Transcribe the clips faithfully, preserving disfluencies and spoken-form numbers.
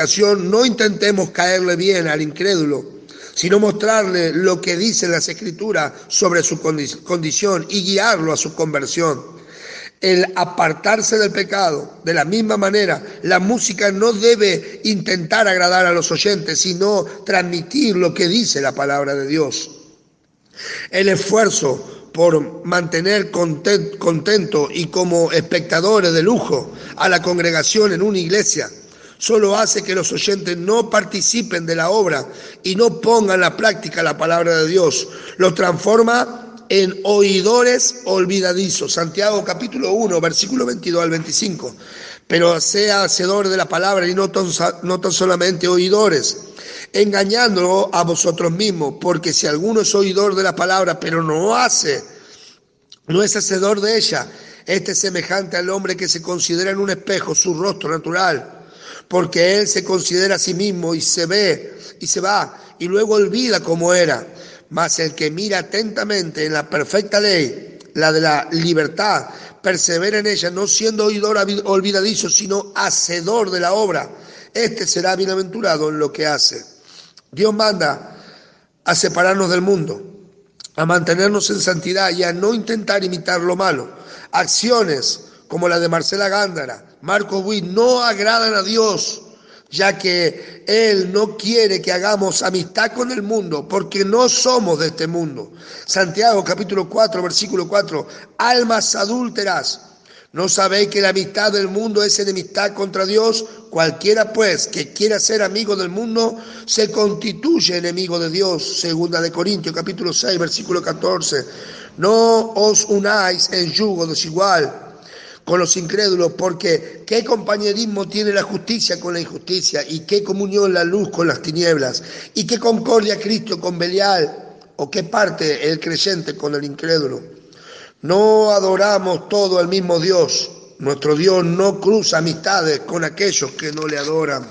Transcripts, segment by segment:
No intentemos caerle bien al incrédulo, sino mostrarle lo que dicen las Escrituras sobre su condición y guiarlo a su conversión. El apartarse del pecado. De la misma manera, la música no debe intentar agradar a los oyentes, sino transmitir lo que dice la palabra de Dios. El esfuerzo por mantener contento y como espectadores de lujo a la congregación en una iglesia solo hace que los oyentes no participen de la obra y no pongan en la práctica la palabra de Dios. Los transforma en oidores olvidadizos. Santiago capítulo uno, versículo veintidós al veinticinco. Pero sea hacedor de la palabra y no tan, no tan solamente oidores, engañándolo a vosotros mismos, porque si alguno es oidor de la palabra, pero no hace, no es hacedor de ella, este es semejante al hombre que se considera en un espejo su rostro natural, porque él se considera a sí mismo y se ve y se va y luego olvida cómo era. Mas el que mira atentamente en la perfecta ley, la de la libertad, persevera en ella, no siendo oidor olvidadizo, sino hacedor de la obra, este será bienaventurado en lo que hace. Dios manda a separarnos del mundo, a mantenernos en santidad y a no intentar imitar lo malo. Acciones como la de Marcela Gándara, Marco Witt, no agradan a Dios, ya que Él no quiere que hagamos amistad con el mundo, porque no somos de este mundo. Santiago capítulo cuatro, versículo cuatro, almas adúlteras, ¿no sabéis que la amistad del mundo es enemistad contra Dios? Cualquiera pues que quiera ser amigo del mundo se constituye enemigo de Dios. Segunda de Corintios capítulo seis, versículo catorce. No os unáis en yugo desigual con los incrédulos, porque ¿qué compañerismo tiene la justicia con la injusticia? ¿Y qué comunión la luz con las tinieblas? ¿Y qué concordia Cristo con Belial? ¿O qué parte el creyente con el incrédulo? No adoramos todo al mismo Dios. Nuestro Dios no cruza amistades con aquellos que no le adoran.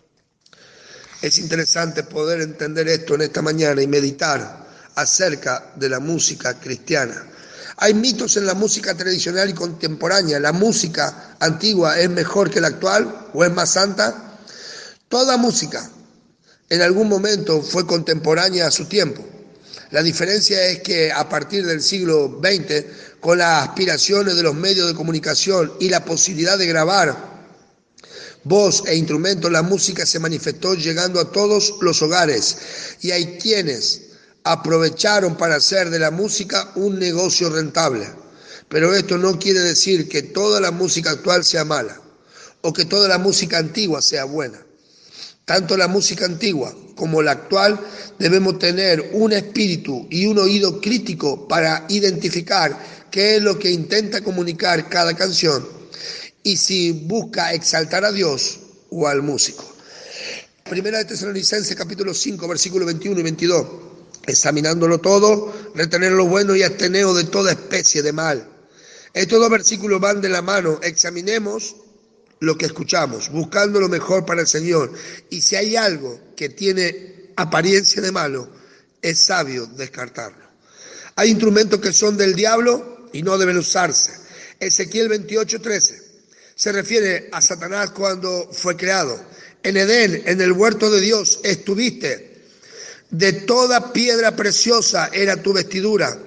Es interesante poder entender esto en esta mañana y meditar acerca de la música cristiana. Hay mitos en la música tradicional y contemporánea. ¿La música antigua es mejor que la actual o es más santa? Toda música en algún momento fue contemporánea a su tiempo. La diferencia es que a partir del siglo veinte, con las aspiraciones de los medios de comunicación y la posibilidad de grabar voz e instrumentos, la música se manifestó llegando a todos los hogares y hay quienes aprovecharon para hacer de la música un negocio rentable. Pero esto no quiere decir que toda la música actual sea mala o que toda la música antigua sea buena. Tanto la música antigua como la actual debemos tener un espíritu y un oído crítico para identificar qué es lo que intenta comunicar cada canción y si busca exaltar a Dios o al músico. Primera de Tesalonicenses capítulo cinco, versículos veintiuno y veintidós. Examinándolo todo, retener lo bueno y absteneos de toda especie de mal. Estos dos versículos van de la mano. Examinemos lo que escuchamos, buscando lo mejor para el Señor. Y si hay algo que tiene apariencia de malo, es sabio descartarlo. Hay instrumentos que son del diablo y no deben usarse. Ezequiel veintiocho, trece se refiere a Satanás cuando fue creado. En Edén, en el huerto de Dios, estuviste. De toda piedra preciosa era tu vestidura,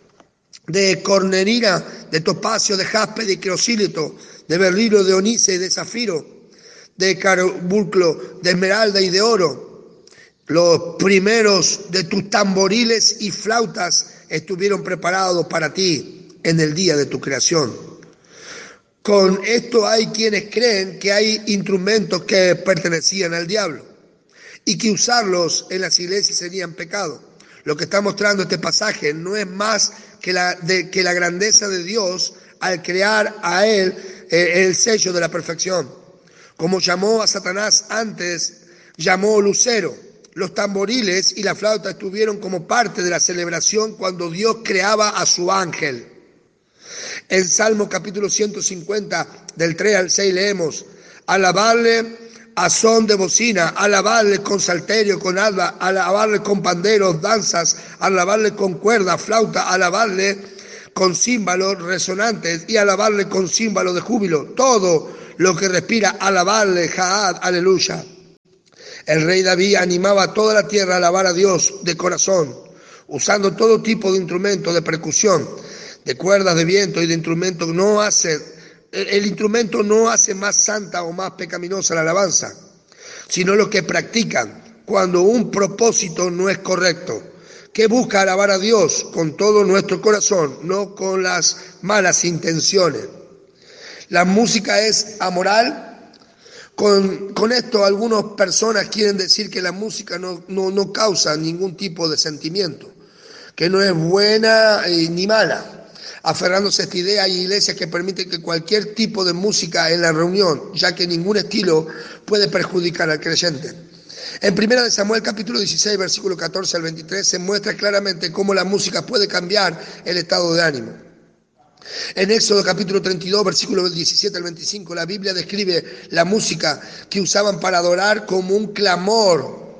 de cornerina, de topacio, de jaspe, de criosílito, de berilo, de onice y de zafiro, de carbunclo, de esmeralda y de oro. Los primeros de tus tamboriles y flautas estuvieron preparados para ti en el día de tu creación. Con esto hay quienes creen que hay instrumentos que pertenecían al diablo y que usarlos en las iglesias serían pecado. Lo que está mostrando este pasaje no es más que la, de, que la grandeza de Dios al crear a Él eh, el sello de la perfección. Como llamó a Satanás antes, llamó lucero. Los tamboriles y la flauta estuvieron como parte de la celebración cuando Dios creaba a su ángel. En Salmo capítulo ciento cincuenta, del tres al seis leemos: alabarle a son de bocina, alabarle con salterio, con alba, alabarle con panderos, danzas, alabarle con cuerda, flauta, alabarle con címbalos resonantes y alabarle con címbalos de júbilo. Todo lo que respira, alabarle, Jaad, aleluya. El rey David animaba a toda la tierra a alabar a Dios de corazón, usando todo tipo de instrumentos de percusión, de cuerdas de viento y de instrumentos. No hace, el instrumento no hace más santa o más pecaminosa la alabanza, sino lo que practican cuando un propósito no es correcto, que busca alabar a Dios con todo nuestro corazón, no con las malas intenciones. La música es amoral. Con, con esto algunas personas quieren decir que la música no, no, no causa ningún tipo de sentimiento, que no es buena eh, ni mala. Aferrándose a esta idea, hay iglesias que permiten que cualquier tipo de música en la reunión, ya que ningún estilo puede perjudicar al creyente. En primera de Samuel capítulo dieciséis, versículo catorce al veintitrés, se muestra claramente cómo la música puede cambiar el estado de ánimo. En Éxodo capítulo treinta y dos, versículos diecisiete al veinticinco, la Biblia describe la música que usaban para adorar como un clamor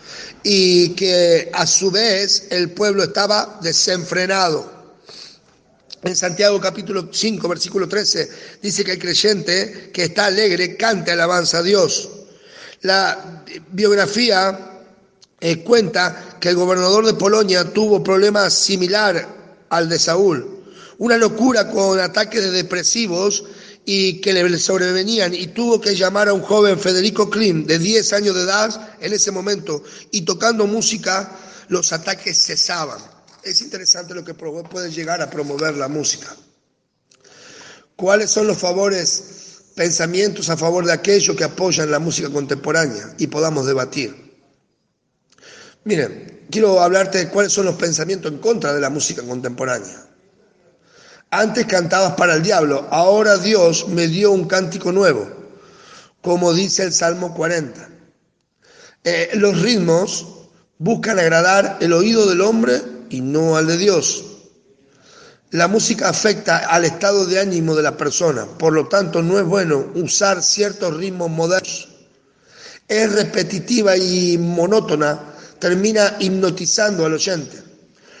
y que a su vez el pueblo estaba desenfrenado. En Santiago capítulo cinco, versículo trece, dice que el creyente que está alegre cante alabanza a Dios. La biografía eh, cuenta que el gobernador de Polonia tuvo problemas similares al de Saúl. Una locura con ataques de depresivos y que le sobrevenían, y tuvo que llamar a un joven Federico Klim de diez años de edad en ese momento, y tocando música los ataques cesaban. Es interesante lo que puede llegar a promover la música. ¿Cuáles son los favores, pensamientos a favor de aquellos que apoyan la música contemporánea? Y podamos debatir. Miren, quiero hablarte de cuáles son los pensamientos en contra de la música contemporánea. Antes cantabas para el diablo, ahora Dios me dio un cántico nuevo, como dice el Salmo cuarenta. Eh, los ritmos buscan agradar el oído del hombre y no al de Dios. La música afecta al estado de ánimo de la persona, por lo tanto no es bueno usar ciertos ritmos modernos. Es repetitiva y monótona, termina hipnotizando al oyente.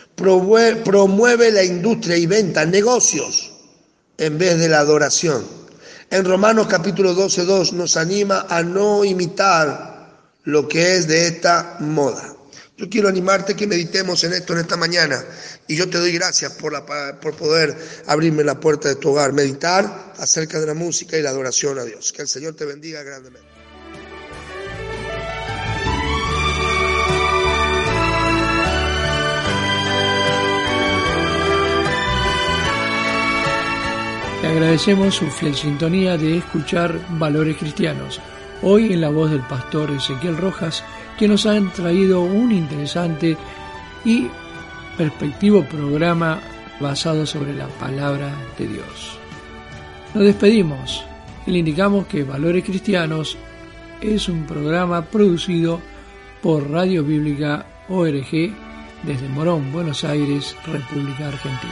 Promueve la industria y venta, negocios, en vez de la adoración. En Romanos capítulo doce, dos nos anima a no imitar lo que es de esta moda. Yo quiero animarte que meditemos en esto en esta mañana, y yo te doy gracias por, la, por poder abrirme la puerta de tu hogar, meditar acerca de la música y la adoración a Dios. Que el Señor te bendiga grandemente. Le agradecemos su fiel sintonía de escuchar Valores Cristianos, hoy en la voz del pastor Ezequiel Rojas, que nos han traído un interesante y perspectivo programa basado sobre la palabra de Dios. Nos despedimos y le indicamos que Valores Cristianos es un programa producido por Radio Bíblica O R G desde Morón, Buenos Aires, República Argentina.